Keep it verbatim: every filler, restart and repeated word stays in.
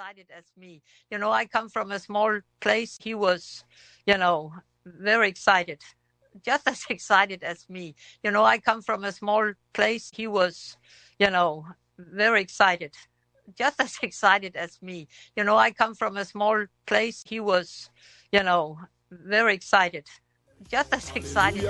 excited as me. You know, I come from a small place. He was, you know, very excited, just as excited as me. You know, I come from a small place. He was, you know, very excited, just as excited as me. You know, I come from a small place. He was, you know, very excited, just as excited